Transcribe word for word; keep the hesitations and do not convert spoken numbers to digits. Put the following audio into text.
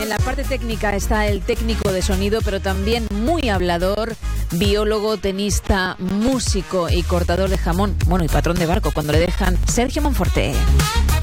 En la parte técnica está el técnico de sonido, pero también muy hablador, biólogo, tenista, músico y cortador de jamón, bueno, y patrón de barco cuando le dejan, Sergio Monforte.